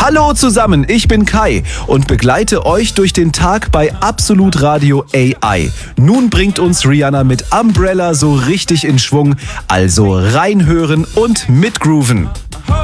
Hallo zusammen, ich bin Kai und begleite euch durch den Tag bei Absolut Radio AI. Nun bringt uns Rihanna mit Umbrella so richtig in Schwung, also reinhören und mitgrooven.